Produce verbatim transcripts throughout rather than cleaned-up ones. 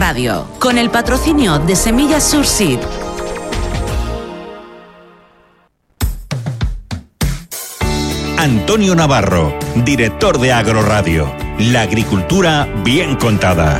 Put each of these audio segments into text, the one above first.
Agroradio, con el patrocinio de Semillas Surseed. Antonio Navarro, director de Agroradio. La agricultura bien contada.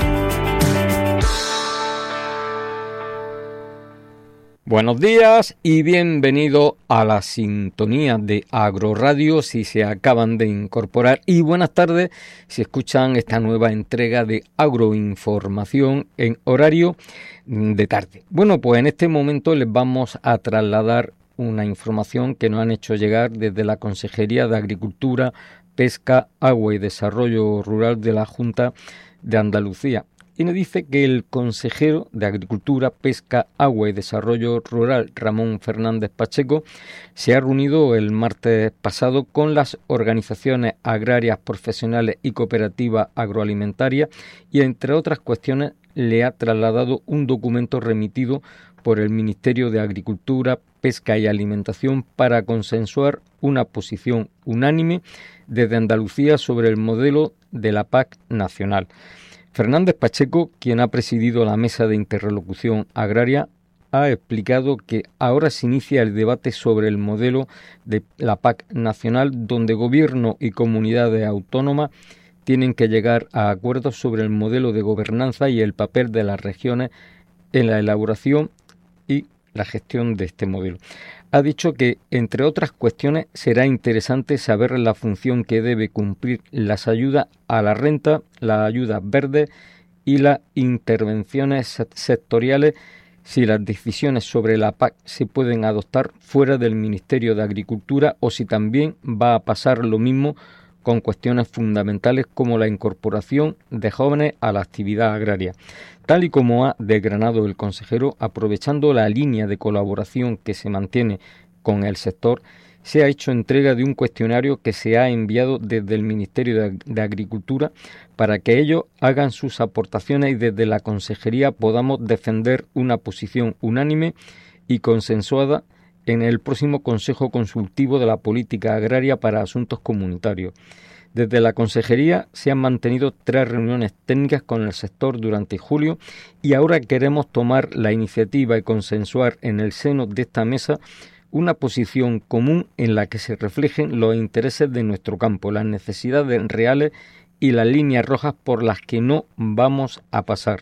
Buenos días y bienvenido a la sintonía de Agroradio si se acaban de incorporar, y buenas tardes si escuchan esta nueva entrega de Agroinformación en horario de tarde. Bueno, pues en este momento les vamos a trasladar una información que nos han hecho llegar desde la Consejería de Agricultura, Pesca, Agua y Desarrollo Rural de la Junta de Andalucía. Y nos dice que el consejero de Agricultura, Pesca, Agua y Desarrollo Rural, Ramón Fernández Pacheco, se ha reunido el martes pasado con las organizaciones agrarias, profesionales y cooperativas agroalimentarias y, entre otras cuestiones, le ha trasladado un documento remitido por el Ministerio de Agricultura, Pesca y Alimentación para consensuar una posición unánime desde Andalucía sobre el modelo de la P A C nacional. Fernández Pacheco, quien ha presidido la mesa de interlocución agraria, ha explicado que ahora se inicia el debate sobre el modelo de la P A C nacional, donde gobierno y comunidades autónomas tienen que llegar a acuerdos sobre el modelo de gobernanza y el papel de las regiones en la elaboración y la gestión de este modelo. Ha dicho que, entre otras cuestiones, será interesante saber la función que debe cumplir las ayudas a la renta, las ayudas verdes y las intervenciones sectoriales, si las decisiones sobre la P A C se pueden adoptar fuera del Ministerio de Agricultura o si también va a pasar lo mismo con cuestiones fundamentales como la incorporación de jóvenes a la actividad agraria. Tal y como ha desgranado el consejero, aprovechando la línea de colaboración que se mantiene con el sector, se ha hecho entrega de un cuestionario que se ha enviado desde el Ministerio de, de Agricultura para que ellos hagan sus aportaciones y desde la consejería podamos defender una posición unánime y consensuada en el próximo Consejo Consultivo de la Política Agraria para Asuntos Comunitarios. Desde la Consejería se han mantenido tres reuniones técnicas con el sector durante julio y ahora queremos tomar la iniciativa y consensuar en el seno de esta mesa una posición común en la que se reflejen los intereses de nuestro campo, las necesidades reales y las líneas rojas por las que no vamos a pasar.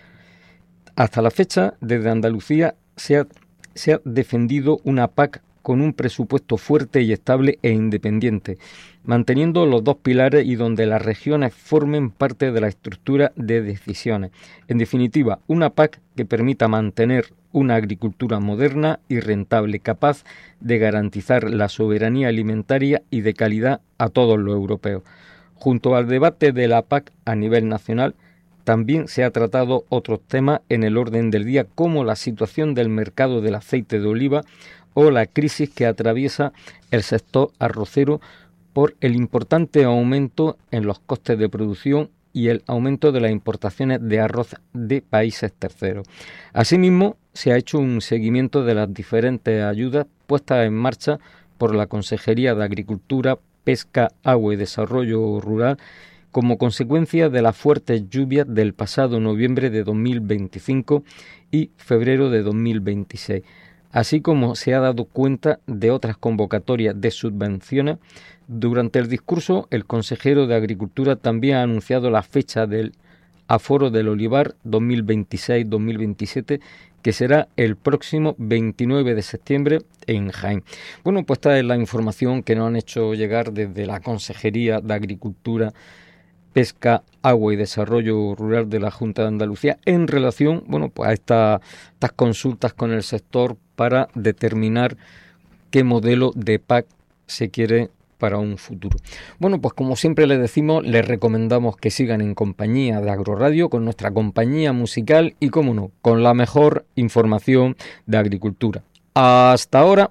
Hasta la fecha, desde Andalucía se ha, se ha defendido una P A C con un presupuesto fuerte y estable e independiente, manteniendo los dos pilares y donde las regiones formen parte de la estructura de decisiones. En definitiva, una P A C que permita mantener una agricultura moderna y rentable, capaz de garantizar la soberanía alimentaria y de calidad a todos los europeos. Junto al debate de la P A C a nivel nacional, también se ha tratado otros temas en el orden del día, como la situación del mercado del aceite de oliva o la crisis que atraviesa el sector arrocero por el importante aumento en los costes de producción y el aumento de las importaciones de arroz de países terceros. Asimismo, se ha hecho un seguimiento de las diferentes ayudas puestas en marcha por la Consejería de Agricultura, Pesca, Agua y Desarrollo Rural como consecuencia de las fuertes lluvias del pasado noviembre de dos mil veinticinco y febrero de dos mil veintiséis. Así como se ha dado cuenta de otras convocatorias de subvenciones. Durante el discurso, el consejero de Agricultura también ha anunciado la fecha del Aforo del Olivar dos mil veintiséis dos mil veintisiete, que será el próximo veintinueve de septiembre en Jaén. Bueno, pues esta es la información que nos han hecho llegar desde la Consejería de Agricultura, Pesca, Agua y Desarrollo Rural de la Junta de Andalucía en relación, bueno, pues a esta, estas consultas con el sector para determinar qué modelo de P A C se quiere para un futuro. Bueno, pues como siempre les decimos, les recomendamos que sigan en compañía de Agroradio, con nuestra compañía musical y, como no, con la mejor información de agricultura. Hasta ahora.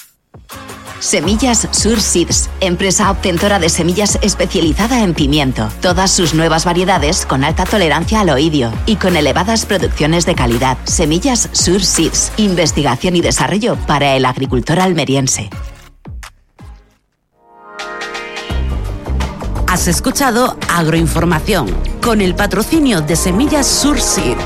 Semillas Surseeds, empresa obtentora de semillas especializada en pimiento. Todas sus nuevas variedades con alta tolerancia al oidio y con elevadas producciones de calidad. Semillas Surseeds, investigación y desarrollo para el agricultor almeriense. Has escuchado Agroinformación con el patrocinio de Semillas Surseed.